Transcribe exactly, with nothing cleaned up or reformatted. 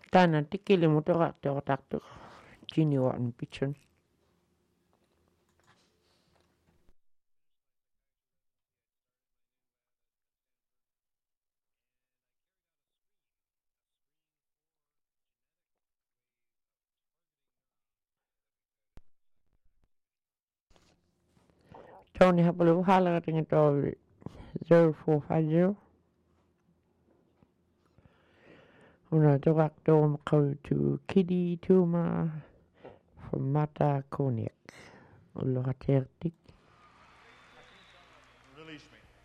Tänään tikili mutta rattua taktu Giniuan pitchen. Tony har blivit halvräddningen av zero four five zero. Hon har direkt om to Kiddy Tuma from Mata Cognac. Och Laura Tertik. Release me.